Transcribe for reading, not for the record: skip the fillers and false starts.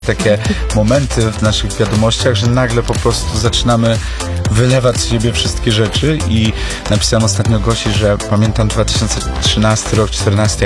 takie momenty w naszych wiadomościach, że nagle po prostu zaczynamy wylewać z siebie wszystkie rzeczy i napisałem ostatnio Gosi, że pamiętam 2013 rok, 2014,